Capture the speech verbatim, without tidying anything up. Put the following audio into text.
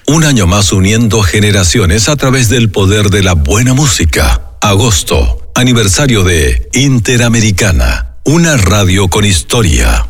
Un año más uniendo generaciones a través del poder de la buena música. Agosto, aniversario de Interamericana, una radio con historia.